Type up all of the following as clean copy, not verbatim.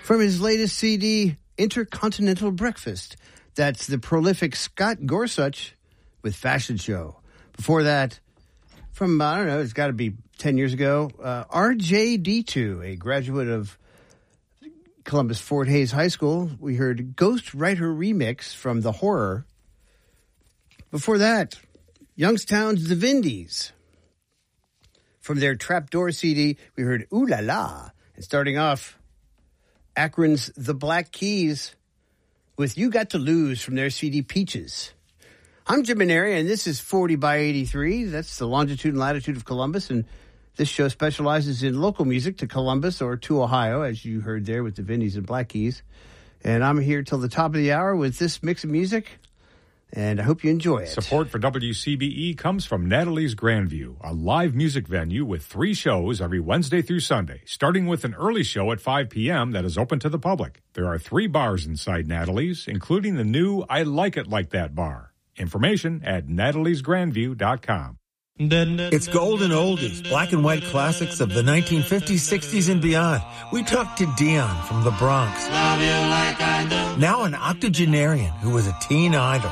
From his latest CD, Intercontinental Breakfast, that's the prolific Scott Gorsuch with Fashion Show. Before that, from, I don't know, it's got to be 10 years ago, RJD2, a graduate of Columbus Fort Hays High School. We heard Ghost Writer Remix from The Horror. Before that, Youngstown's The Vindies. From their Trapdoor CD, we heard Ooh La La. And starting off, Akron's The Black Keys with You Got to Lose from their CD Peaches. I'm Jim Maneri, and this is 40 by 83. That's the longitude and latitude of Columbus, and this show specializes in local music to Columbus or to Ohio, as you heard there with the Vindies and Black Keys. And I'm here till the top of the hour with this mix of music, and I hope you enjoy it. Support for WCBE comes from Natalie's Grandview, a live music venue with 3 shows every Wednesday through Sunday, starting with an early show at 5 p.m. that is open to the public. There are 3 bars inside Natalie's, including the new I Like It Like That bar. Information at nataliesgrandview.com. It's golden oldies, black and white classics of the 1950s, 60s, and beyond. We talked to Dion from the Bronx. Now an octogenarian who was a teen idol.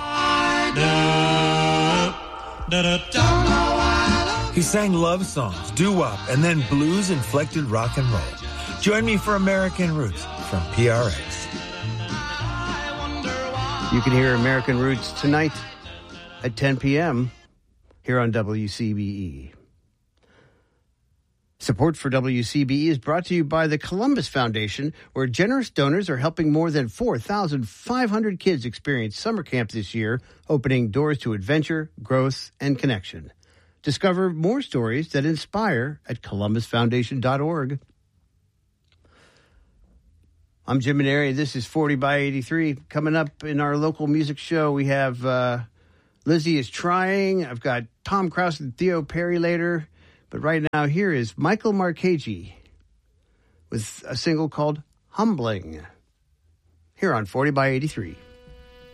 He sang love songs, doo-wop, and then blues-inflected rock and roll. Join me for American Roots from PRX. You can hear American Roots tonight at 10 p.m. here on WCBE. Support for WCBE is brought to you by the Columbus Foundation, where generous donors are helping more than 4,500 kids experience summer camp this year, opening doors to adventure, growth, and connection. Discover more stories that inspire at columbusfoundation.org. I'm Jim Maneri. This is 40 by 83. Coming up in our local music show, we have Lizzie is Trying. I've got Tom Krause and Theo Perry later. But right now, here is Michael Marcheggi with a single called Humbling here on 40 by 83.